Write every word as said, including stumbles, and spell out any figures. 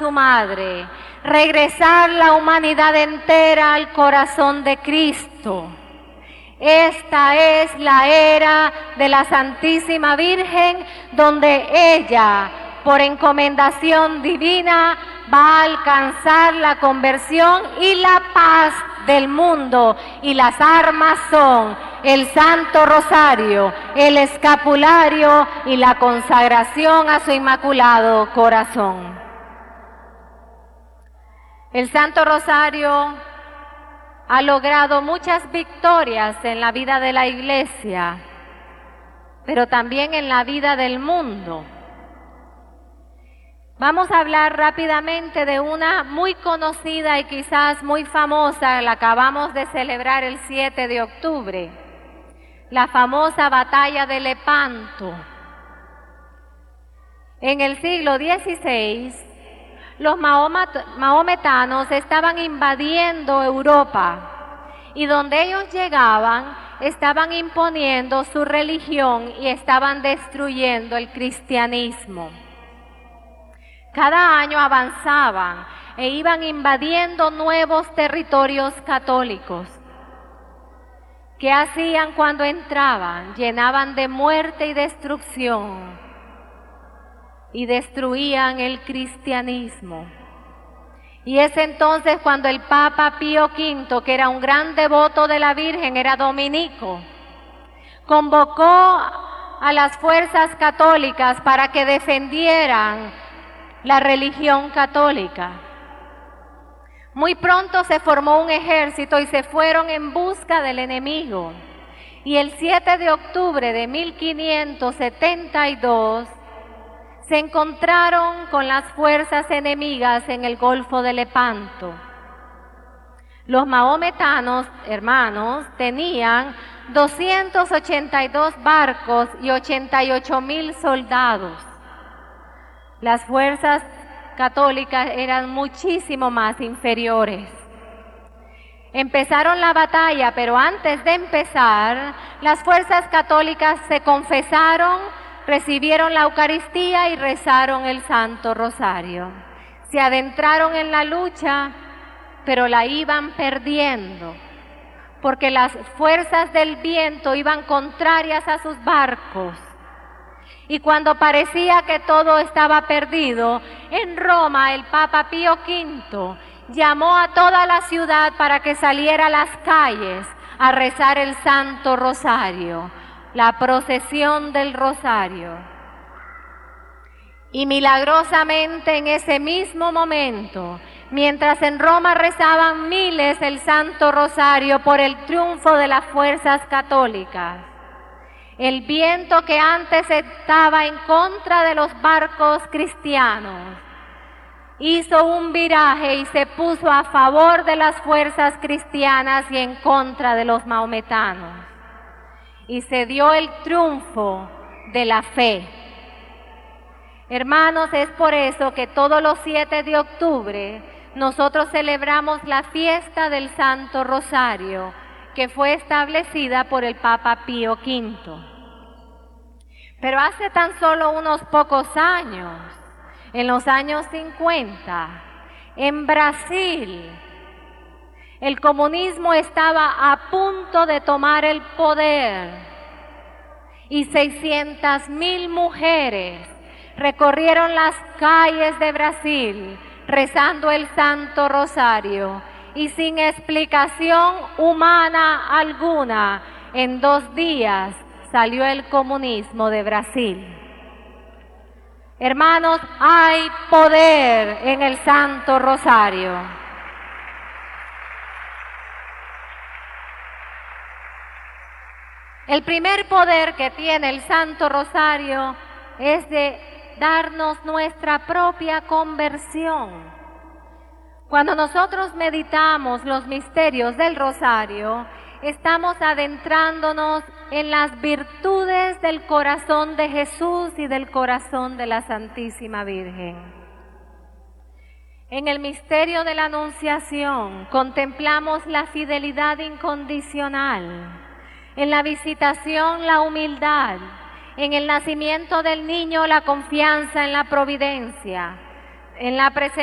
su madre, regresar la humanidad entera al corazón de Cristo. Esta es la era de la Santísima Virgen, donde ella, por encomendación divina, va a alcanzar la conversión y la paz del mundo. Y las armas son el Santo Rosario, el escapulario y la consagración a su Inmaculado Corazón. El Santo Rosario ha logrado muchas victorias en la vida de la Iglesia, pero también en la vida del mundo. Vamos a hablar rápidamente de una muy conocida y quizás muy famosa, la acabamos de celebrar el siete de octubre, la famosa batalla de Lepanto. En el siglo dieciséis, los mahometanos estaban invadiendo Europa y donde ellos llegaban estaban imponiendo su religión y estaban destruyendo el cristianismo. Cada año avanzaban e iban invadiendo nuevos territorios católicos. ¿Qué hacían cuando entraban? Llenaban de muerte y destrucción y destruían el cristianismo. Y es entonces cuando el Papa Pío quinto, que era un gran devoto de la Virgen, era dominico, convocó a las fuerzas católicas para que defendieran la religión católica. Muy pronto se formó un ejército y se fueron en busca del enemigo. Y el siete de octubre de mil quinientos setenta y dos se encontraron con las fuerzas enemigas en el Golfo de Lepanto. Los mahometanos, hermanos, tenían doscientos ochenta y dos barcos y ochenta y ocho mil soldados. Las fuerzas católicas eran muchísimo más inferiores. Empezaron la batalla, pero antes de empezar, las fuerzas católicas se confesaron, recibieron la Eucaristía y rezaron el Santo Rosario. Se adentraron en la lucha, pero la iban perdiendo, porque las fuerzas del viento iban contrarias a sus barcos. Y cuando parecía que todo estaba perdido, en Roma el Papa Pío quinto llamó a toda la ciudad para que saliera a las calles a rezar el Santo Rosario, la procesión del Rosario. Y milagrosamente en ese mismo momento, mientras en Roma rezaban miles el Santo Rosario por el triunfo de las fuerzas católicas, el viento que antes estaba en contra de los barcos cristianos hizo un viraje y se puso a favor de las fuerzas cristianas y en contra de los mahometanos. Y se dio el triunfo de la fe. Hermanos, es por eso que todos los siete de octubre nosotros celebramos la fiesta del Santo Rosario, que fue establecida por el Papa Pío quinto. Pero hace tan solo unos pocos años, en los años cincuenta, en Brasil, el comunismo estaba a punto de tomar el poder y seiscientas mil mujeres recorrieron las calles de Brasil rezando el Santo Rosario y sin explicación humana alguna, en dos días salió el comunismo de Brasil. Hermanos, hay poder en el Santo Rosario. El primer poder que tiene el Santo Rosario es de darnos nuestra propia conversión. Cuando nosotros meditamos los misterios del Rosario, estamos adentrándonos en las virtudes del corazón de Jesús y del corazón de la Santísima Virgen. En el misterio de la Anunciación contemplamos la fidelidad incondicional, en la visitación la humildad, en el nacimiento del niño la confianza en la providencia, en la presencia